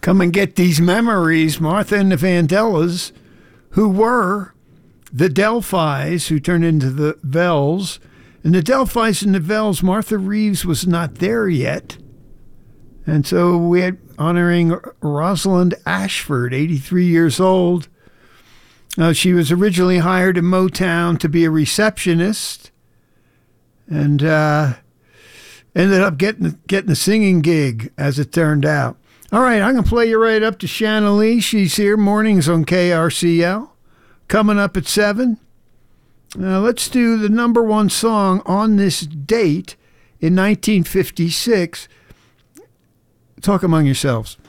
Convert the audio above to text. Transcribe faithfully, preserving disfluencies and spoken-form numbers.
Come and get these memories, Martha and the Vandellas, who were the Delphis, who turned into the Vells. And the Delphis and the Vells, Martha Reeves was not there yet. And so we had honoring Rosalind Ashford, eighty-three years old. Uh, she was originally hired in Motown to be a receptionist, and uh, ended up getting getting a singing gig, as it turned out. All right, I'm going to play you right up to Shanna Lee. She's here, mornings on K R C L, coming up at seven. Uh, let's do the number one song on this date in nineteen fifty-six. Talk among yourselves.